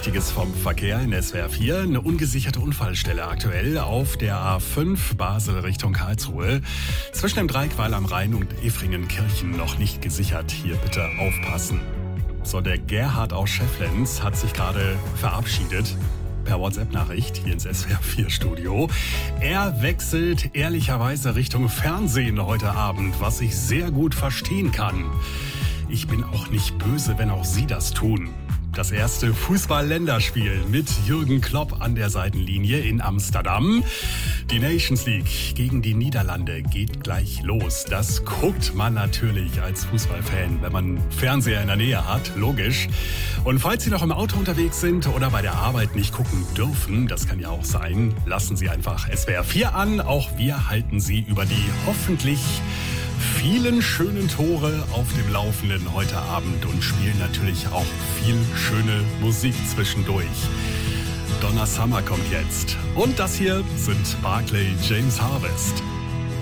Wichtiges vom Verkehr in SWR 4. Eine ungesicherte Unfallstelle aktuell auf der A5 Basel Richtung Karlsruhe. Zwischen dem Dreikweiler am Rhein und Efringen-Kirchen noch nicht gesichert. Hier bitte aufpassen. So, der Gerhard aus Schefflenz hat sich gerade verabschiedet. Per WhatsApp-Nachricht hier ins SWR 4-Studio. Er wechselt ehrlicherweise Richtung Fernsehen heute Abend, was ich sehr gut verstehen kann. Ich bin auch nicht böse, wenn auch Sie das tun. Das erste Fußball-Länderspiel mit Jürgen Klopp an der Seitenlinie in Amsterdam. Die Nations League gegen die Niederlande geht gleich los. Das guckt man natürlich als Fußballfan, wenn man Fernseher in der Nähe hat, logisch. Und falls Sie noch im Auto unterwegs sind oder bei der Arbeit nicht gucken dürfen, das kann ja auch sein, lassen Sie einfach SWR 4 an. Auch wir halten Sie über die hoffentlich vielen schönen Tore auf dem Laufenden heute Abend und spielen natürlich auch viel schöne Musik zwischendurch. Donna Summer kommt jetzt. Und das hier sind Barclay James Harvest.